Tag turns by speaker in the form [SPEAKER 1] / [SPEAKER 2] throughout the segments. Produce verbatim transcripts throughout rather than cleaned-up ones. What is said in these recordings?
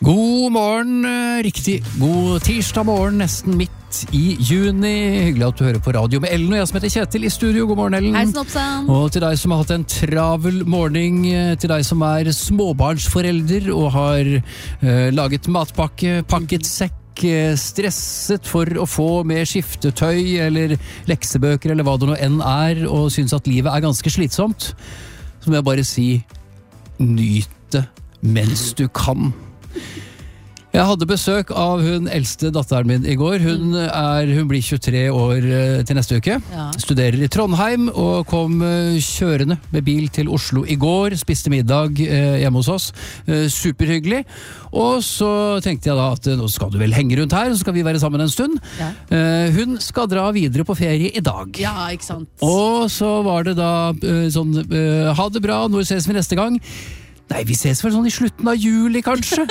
[SPEAKER 1] God morgen, riktig. God tirsdag morgen, nesten midt i juni. Hyggelig at du hører på radio med Ellen, og jeg som heter Kjetil i studio. God morgen, Ellen.
[SPEAKER 2] Hei, Snopsan.
[SPEAKER 1] Og til deg som har hatt en travel morgen, til deg som er småbarnsforelder og har uh, laget matpakke, pakket sekk, stresset for å få med skiftetøy eller leksebøker eller hva det nå enn er, og synes at livet er ganske slitsomt, så må jeg bare si, nyt det mens du kan. Jeg hadde besøk av hun eldste datteren min i går. Hun, er, hun blir tjuetre år til neste uke.
[SPEAKER 2] Ja.
[SPEAKER 1] Studerer i Trondheim og kom kjørende med bil til Oslo i går. Spiste middag hjemme hos oss. Superhyggelig. Og så tenkte jeg da at nå skal du vel henge rundt her, så skal vi være sammen en stund.
[SPEAKER 2] Ja.
[SPEAKER 1] Hun skal dra videre på ferie i dag.
[SPEAKER 2] Ja, ikke sant.
[SPEAKER 1] Og så var det da sånn, ha det bra, når ses vi neste gang? Nei, vi ses vel sånn i slutten av juli, kanskje.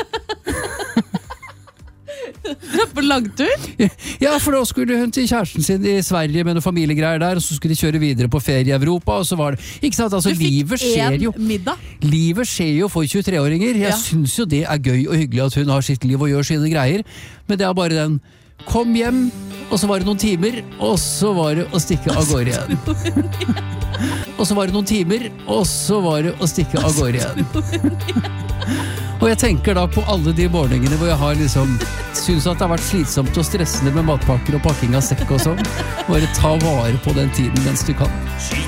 [SPEAKER 2] På langtur?
[SPEAKER 1] Ja, for da skulle hun til kjæresten sin i Sverige med noen familiegreier der, og så skulle de kjøre videre på ferie i Europa, og så var det, ikke sant, altså,
[SPEAKER 2] du fikk
[SPEAKER 1] livet skjer jo,
[SPEAKER 2] en middag.
[SPEAKER 1] Livet skjer jo for tjuetre-åringer. Jeg
[SPEAKER 2] Ja.
[SPEAKER 1] synes jo det er gøy og hyggelig at hun har sitt liv og gjør sine greier, men det er bare den, kom hjem, og så var det noen timer, og så var det å stikke av gårde igjen. Og så var det noen timer, og så var det å stikke av gårde igjen. Og jeg tenker da på alle de morgenene hvor jeg har liksom synes at det har vært slitsomt og stressende med matpakker og pakking av sekk og sånn. Bare ta vare på den tiden mens du kan.